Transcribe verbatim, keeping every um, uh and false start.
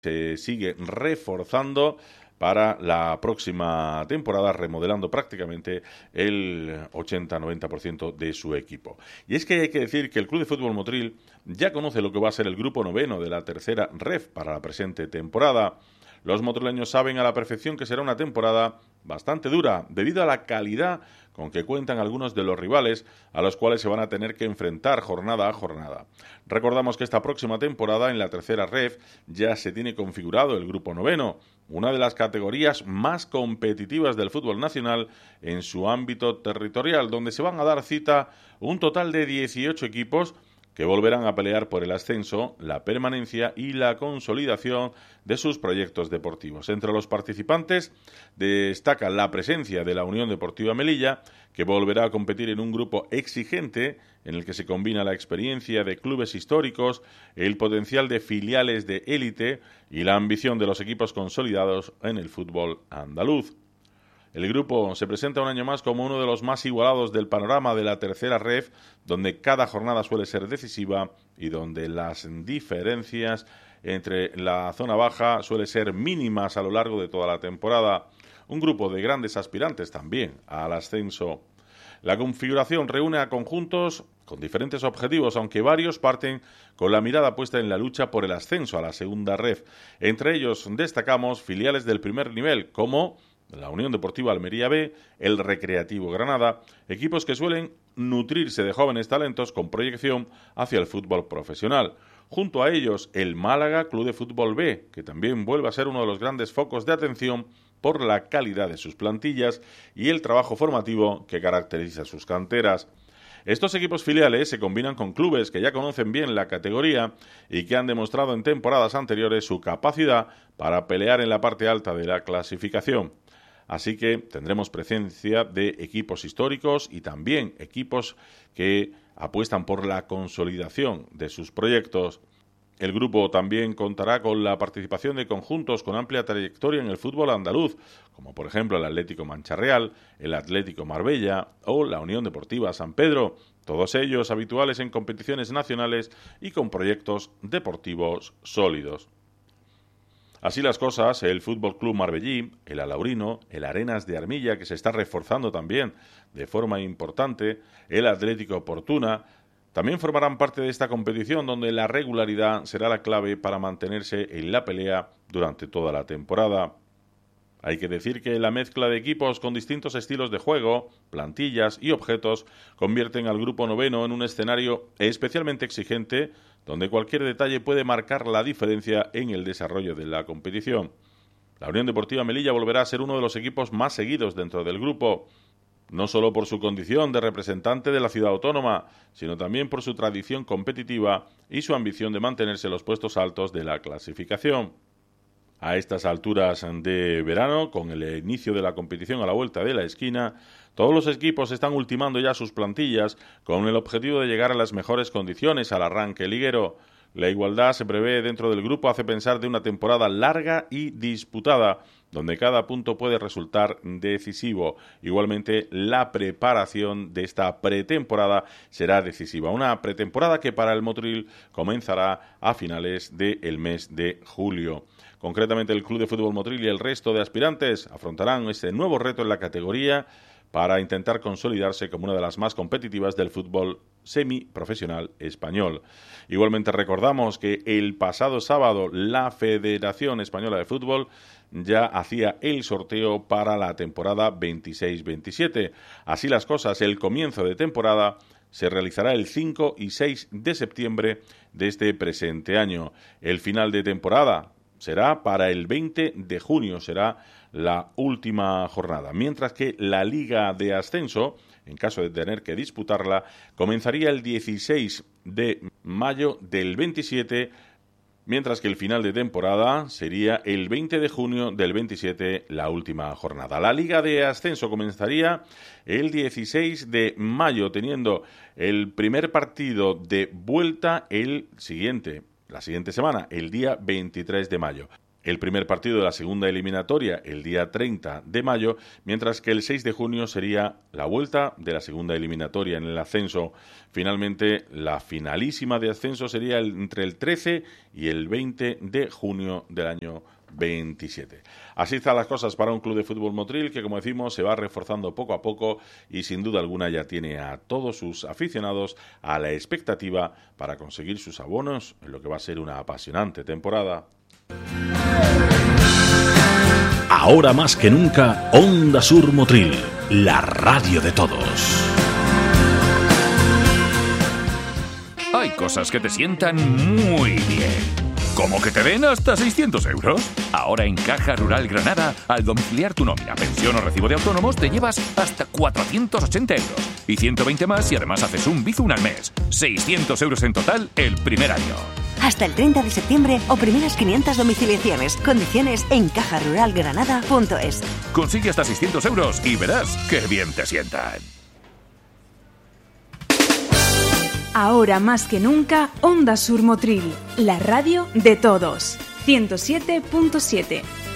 se sigue reforzando para la próxima temporada, remodelando prácticamente el ochenta noventa por ciento de su equipo. Y es que hay que decir que el Club de Fútbol Motril ya conoce lo que va a ser el grupo noveno de la tercera ref para la presente temporada. Los motrileños saben a la perfección que será una temporada bastante dura, debido a la calidad con que cuentan algunos de los rivales a los cuales se van a tener que enfrentar jornada a jornada. Recordamos que esta próxima temporada en la tercera ref ya se tiene configurado el grupo noveno, una de las categorías más competitivas del fútbol nacional en su ámbito territorial, donde se van a dar cita un total de dieciocho equipos que volverán a pelear por el ascenso, la permanencia y la consolidación de sus proyectos deportivos. Entre los participantes destaca la presencia de la Unión Deportiva Melilla, que volverá a competir en un grupo exigente en el que se combina la experiencia de clubes históricos, el potencial de filiales de élite y la ambición de los equipos consolidados en el fútbol andaluz. El grupo se presenta un año más como uno de los más igualados del panorama de la tercera ref, donde cada jornada suele ser decisiva y donde las diferencias entre la zona baja suelen ser mínimas a lo largo de toda la temporada. Un grupo de grandes aspirantes también al ascenso. La configuración reúne a conjuntos con diferentes objetivos, aunque varios parten con la mirada puesta en la lucha por el ascenso a la segunda ref. Entre ellos destacamos filiales del primer nivel, como la Unión Deportiva Almería B, el Recreativo Granada, equipos que suelen nutrirse de jóvenes talentos con proyección hacia el fútbol profesional. Junto a ellos, el Málaga Club de Fútbol B, que también vuelve a ser uno de los grandes focos de atención por la calidad de sus plantillas y el trabajo formativo que caracteriza sus canteras. Estos equipos filiales se combinan con clubes que ya conocen bien la categoría y que han demostrado en temporadas anteriores su capacidad para pelear en la parte alta de la clasificación. Así que tendremos presencia de equipos históricos y también equipos que apuestan por la consolidación de sus proyectos. El grupo también contará con la participación de conjuntos con amplia trayectoria en el fútbol andaluz, como por ejemplo el Atlético Mancha Real, el Atlético Marbella o la Unión Deportiva San Pedro, todos ellos habituales en competiciones nacionales y con proyectos deportivos sólidos. Así las cosas, el Fútbol Club Marbellí, el Alaurino, el Arenas de Armilla, que se está reforzando también de forma importante, el Atlético Portuna, también formarán parte de esta competición donde la regularidad será la clave para mantenerse en la pelea durante toda la temporada. Hay que decir que la mezcla de equipos con distintos estilos de juego, plantillas y objetos convierten al grupo noveno en un escenario especialmente exigente, donde cualquier detalle puede marcar la diferencia en el desarrollo de la competición. La Unión Deportiva Melilla volverá a ser uno de los equipos más seguidos dentro del grupo, no solo por su condición de representante de la ciudad autónoma, sino también por su tradición competitiva y su ambición de mantenerse en los puestos altos de la clasificación. A estas alturas de verano, con el inicio de la competición a la vuelta de la esquina, todos los equipos están ultimando ya sus plantillas con el objetivo de llegar a las mejores condiciones al arranque liguero. La igualdad se prevé dentro del grupo hace pensar de una temporada larga y disputada, donde cada punto puede resultar decisivo. Igualmente, la preparación de esta pretemporada será decisiva. Una pretemporada que para el Motril comenzará a finales del mes de julio. Concretamente, el Club de Fútbol Motril y el resto de aspirantes afrontarán este nuevo reto en la categoría para intentar consolidarse como una de las más competitivas del fútbol semiprofesional español. Igualmente recordamos que el pasado sábado la Federación Española de Fútbol ya hacía el sorteo para la temporada veintiséis veintisiete. Así las cosas, el comienzo de temporada se realizará el cinco y seis de septiembre de este presente año. El final de temporada será para el veinte de junio, será la última jornada, mientras que la Liga de Ascenso, en caso de tener que disputarla, comenzaría el dieciséis de mayo del veintisiete, mientras que el final de temporada sería el veinte de junio del veintisiete, la última jornada. La Liga de Ascenso comenzaría el dieciséis de mayo, teniendo el primer partido de vuelta el siguiente, la siguiente semana, el día veintitrés de mayo. el primer partido de la segunda eliminatoria el día treinta de mayo, mientras que el seis de junio sería la vuelta de la segunda eliminatoria en el ascenso. Finalmente, la finalísima de ascenso sería el, entre el trece y el veinte de junio del año veintisiete. Así están las cosas para un club de fútbol Motril que, como decimos, se va reforzando poco a poco y sin duda alguna ya tiene a todos sus aficionados a la expectativa para conseguir sus abonos en lo que va a ser una apasionante temporada. Ahora más que nunca, Onda Sur Motril, la radio de todos. Hay cosas que te sientan muy bien. ¿Cómo que te den hasta seiscientos euros? Ahora en Caja Rural Granada, al domiciliar tu nómina, pensión o recibo de autónomos, te llevas hasta cuatrocientos ochenta euros. Y ciento veinte más si además haces un Bizum al mes. seiscientos euros en total el primer año. Hasta el treinta de septiembre o primeras quinientas domiciliaciones. Condiciones en caja rural granada punto es. Consigue hasta seiscientos euros y verás qué bien te sientan. Ahora más que nunca, Onda Sur Motril, la radio de todos. ciento siete punto siete.